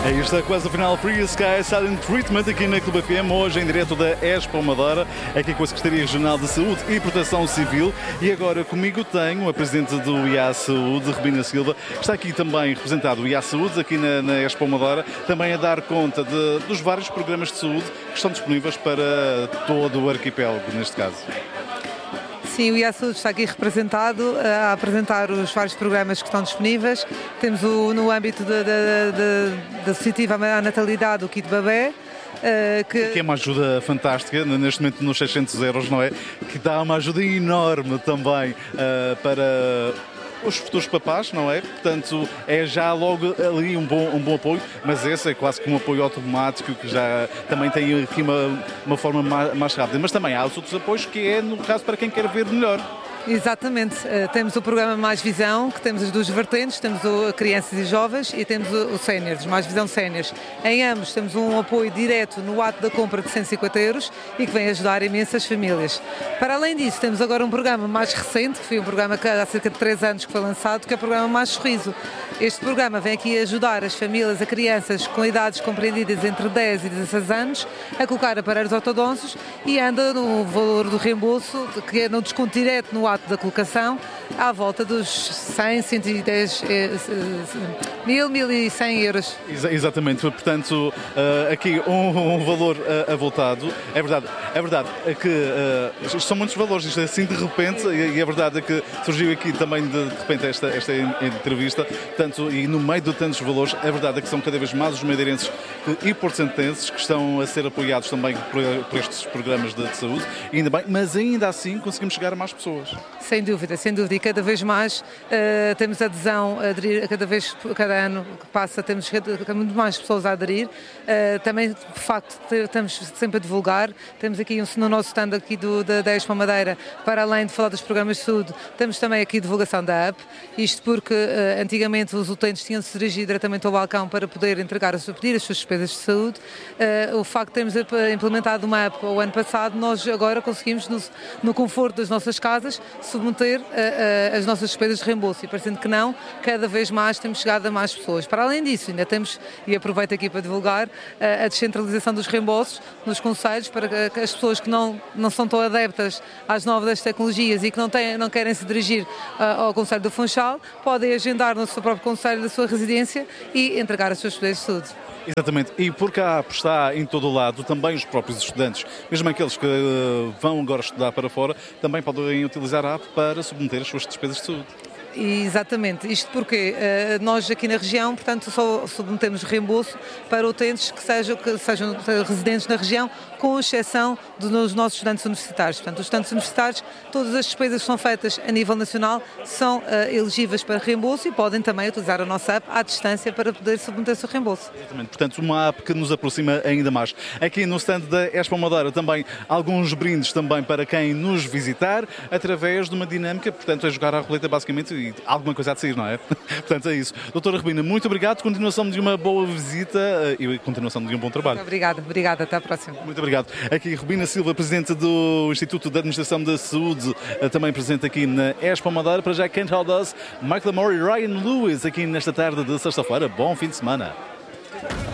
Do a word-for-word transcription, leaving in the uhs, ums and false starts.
Aí está quase o final Free Sky Silent Treatment aqui na Clube F M, hoje em direto da Expo Amadora, aqui com a Secretaria Regional de Saúde e Proteção Civil. E agora comigo tenho a Presidente do I A Saúde, Robina Silva, que está aqui também representado o I A Saúde, aqui na, na Expo Amadora, também a dar conta de, dos vários programas de saúde que estão disponíveis para todo o arquipélago, neste caso. Sim, o I A Saúde está aqui representado a apresentar os vários programas que estão disponíveis. Temos o, no âmbito da, da, da, da associativa à natalidade, o Kit Babé. Uh, que... que é uma ajuda fantástica, neste momento nos seiscentos euros, não é? Que dá uma ajuda enorme também uh, para os futuros papás, não é? Portanto, é já logo ali um bom, um bom apoio, mas esse é quase que um apoio automático que já também tem aqui uma, uma forma mais, mais rápida. Mas também há os outros apoios que é, no caso, para quem quer ver melhor. Exatamente, uh, temos o programa Mais Visão, que temos as duas vertentes, temos o Crianças e Jovens e temos o, o Séniores, Mais Visão Séniores. Em ambos temos um apoio direto no ato da compra de cento e cinquenta euros e que vem ajudar imensas famílias. Para além disso, temos agora um programa mais recente, que foi um programa que há cerca de três anos que foi lançado, que é o programa Mais Sorriso. Este programa vem aqui ajudar as famílias, a crianças com idades compreendidas entre dez e dezesseis anos, a colocar aparelhos ortodônticos e anda no valor do reembolso, que é no desconto direto no ato da colocação, à volta dos cem, cento e dez, mil, mil e cem euros. Exatamente, portanto, aqui um, um valor avultado. É verdade, é verdade que uh, são muitos valores, isto é assim de repente, e é verdade que surgiu aqui também de, de repente esta, esta entrevista, portanto, e no meio de tantos valores, é verdade que são cada vez mais os madeirenses e porcentenses que estão a ser apoiados também por, por estes programas de, de saúde, ainda bem, mas ainda assim conseguimos chegar a mais pessoas. Sem dúvida, sem dúvida, e cada vez mais uh, temos adesão, a aderir, cada vez, cada ano que passa, temos muito mais pessoas a aderir. Uh, também, de facto, estamos sempre a divulgar. Temos aqui um, no nosso stand aqui do, da, da Expo Madeira, para além de falar dos programas de saúde, temos também aqui a divulgação da app. Isto porque uh, antigamente os utentes tinham de se dirigir diretamente ao balcão para poder entregar, a pedir as suas despesas de saúde. Uh, o facto de termos implementado uma app o ano passado, nós agora conseguimos, no, no conforto das nossas casas, submeter uh, uh, as nossas despesas de reembolso, e parecendo que não, cada vez mais temos chegado a mais pessoas. Para além disso, ainda temos, e aproveito aqui para divulgar, uh, a descentralização dos reembolsos nos concelhos, para que as pessoas que não, não são tão adeptas às novas tecnologias e que não, têm, não querem se dirigir uh, ao Concelho do Funchal, podem agendar no seu próprio concelho da sua residência e entregar as suas despesas de saúde. Exatamente, e porque a app está em todo o lado, também os próprios estudantes, mesmo aqueles que uh, vão agora estudar para fora, também podem utilizar a app para submeter as suas despesas de saúde. Exatamente, isto porque uh, nós aqui na região, portanto, só submetemos reembolso para utentes que sejam, que sejam residentes na região, com exceção dos nossos estudantes universitários. Portanto, os estudantes universitários, todas as despesas que são feitas a nível nacional são uh, elegíveis para reembolso e podem também utilizar a nossa app à distância para poder submeter o seu reembolso. Exatamente, portanto, uma app que nos aproxima ainda mais. Aqui no stand da Expo Amadora também alguns brindes também para quem nos visitar, através de uma dinâmica, portanto, é jogar à roleta basicamente, e alguma coisa a de sair, não é? Portanto, é isso. Doutora Robina, muito obrigado, continuação de uma boa visita e continuação de um bom trabalho. Muito obrigada, obrigada, até à próxima. Muito obrigado. Aqui Robina Silva, Presidente do Instituto de Administração da Saúde, também presente aqui na Expo Amadora. Para já, Can't Hold Us, Michael Amor e Ryan Lewis, aqui nesta tarde de sexta-feira. Bom fim de semana.